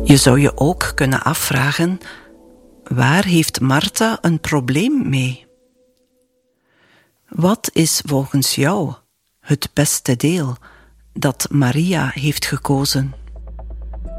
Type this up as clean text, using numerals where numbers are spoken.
Je zou je ook kunnen afvragen, waar heeft Martha een probleem mee? Wat is volgens jou het beste deel dat Maria heeft gekozen?